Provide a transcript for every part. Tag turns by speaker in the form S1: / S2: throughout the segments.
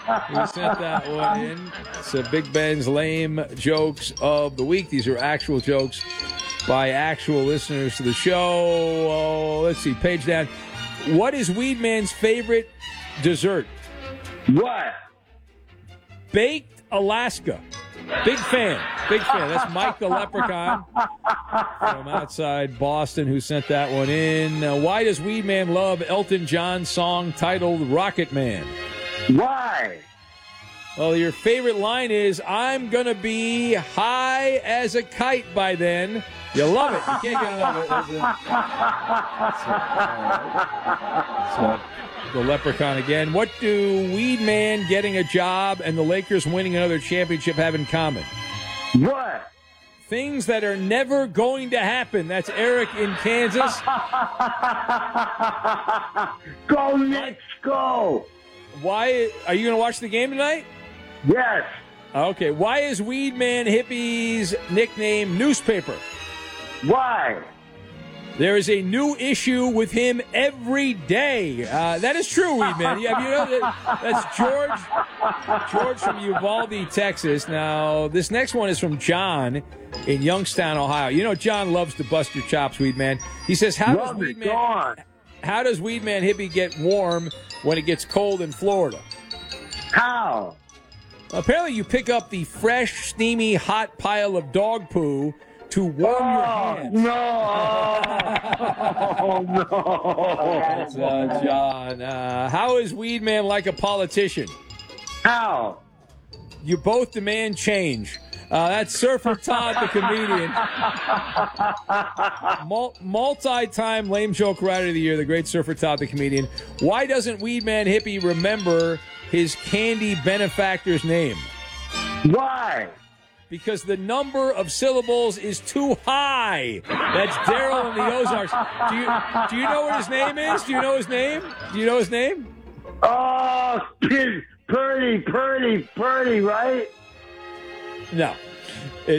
S1: who sent that one in. So Big Ben's lame jokes of the week. These are actual jokes by actual listeners to the show. Oh, let's see, page down. What is Weedman's favorite dessert?
S2: What?
S1: Baked Alaska. Big fan. That's Mike the Leprechaun from outside Boston who sent that one in. Why does Weedman love Elton John's song titled Rocket Man?
S2: Why?
S1: Well, your favorite line is, I'm going to be high as a kite by then. You love it. You can't get enough of it. So, the Leprechaun again. What do Weedman getting a job and the Lakers winning another championship have in common?
S2: What?
S1: Things that are never going to happen. That's Eric in Kansas.
S2: Go Knicks, go!
S1: Why are you going to watch the game tonight?
S2: Yes.
S1: Okay. Why is Weedman Hippie's nickname Newspaper?
S2: Why?
S1: There is a new issue with him every day. That is true, Weedman. You know that's George from Uvalde, Texas. Now, this next one is from John in Youngstown, Ohio. You know, John loves to bust your chops, Weedman. He says, how does Weedman Hippie get warm when it gets cold in Florida?
S2: How?
S1: Apparently, you pick up the fresh, steamy, hot pile of dog poo to warm your hands.
S2: No!
S1: That's, John. How is Weedman like a politician?
S2: How?
S1: You both demand change. That's Surfer Todd, the comedian. Multi-time lame joke writer of the year, the great Surfer Todd, the comedian. Why doesn't Weedman Hippie remember his candy benefactor's name?
S2: Why?
S1: Because the number of syllables is too high. That's Daryl in the Ozarks. Do you know what his name is? Do you know his name?
S2: Oh, Purdy, right?
S1: No. It's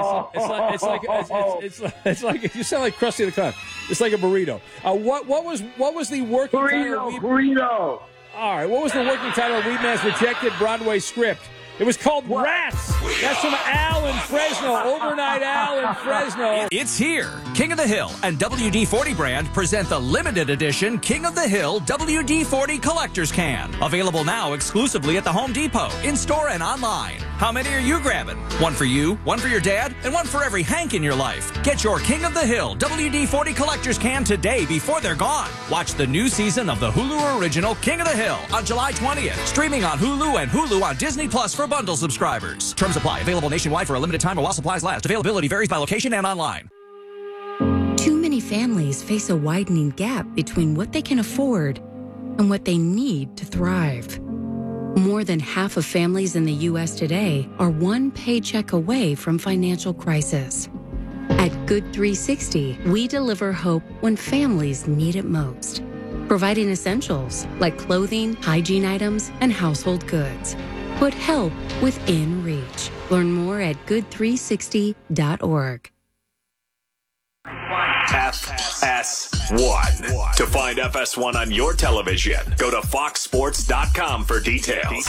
S1: like you sound like Krusty the Clown. It's like a burrito. What was the working title?
S2: Burrito.
S1: All right. What was the working title of Weedman's rejected Broadway script? It was called Rats. That's from Al in Fresno. Overnight Al in Fresno.
S3: It's here. King of the Hill and WD-40 brand present the limited edition King of the Hill WD-40 Collector's Can. Available now exclusively at the Home Depot, in-store and online. How many are you grabbing? One for you, one for your dad, and one for every Hank in your life. Get your King of the Hill WD-40 Collector's Can today before they're gone. Watch the new season of the Hulu original King of the Hill on July 20th. Streaming on Hulu and Hulu on Disney Plus for bundle subscribers. Terms apply. Available nationwide for a limited time or while supplies last. Availability varies by location and online.
S4: Too many families face a widening gap between what they can afford and what they need to thrive. More than half of families in the U.S. today are one paycheck away from financial crisis. At Good 360, we deliver hope when families need it most, providing essentials like clothing, hygiene items, and household goods. Put help within reach. Learn more at good360.org.
S5: FS1. To find FS1 on your television, go to foxsports.com for details.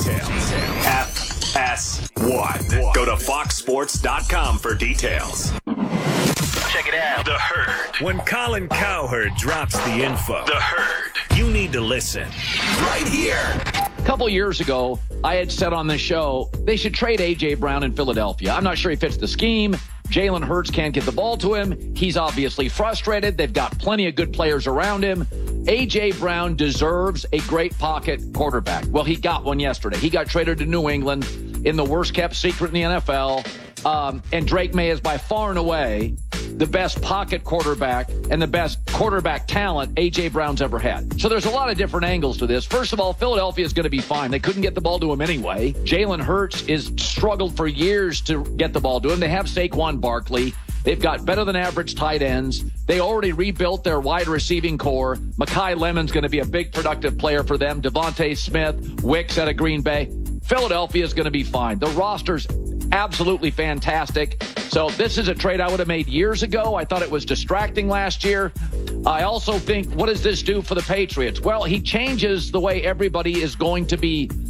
S5: FS1. Go to foxsports.com for details. Check it out. The Herd. When Colin Cowherd drops the info, The Herd, you need to listen. Right here.
S6: A couple years ago, I had said on this show, they should trade A.J. Brown in Philadelphia. I'm not sure he fits the scheme. Jalen Hurts can't get the ball to him. He's obviously frustrated. They've got plenty of good players around him. A.J. Brown deserves a great pocket quarterback. Well, he got one yesterday. He got traded to New England in the worst-kept secret in the NFL. And Drake May is by far and away the best pocket quarterback and the best quarterback talent A.J. Brown's ever had. So there's a lot of different angles to this. First of all, Philadelphia is going to be fine. They couldn't get the ball to him anyway. Jalen Hurts is struggled for years to get the ball to him. They have Saquon Barkley. They've got better than average tight ends. They already rebuilt their wide receiving core. Mekhi Lemon's going to be a big productive player for them. Devontae Smith, Wicks out of Green Bay. Philadelphia is going to be fine. The roster's absolutely fantastic. So this is a trade I would have made years ago. I thought it was distracting last year. I also think, what does this do for the Patriots? Well, he changes the way everybody is going to be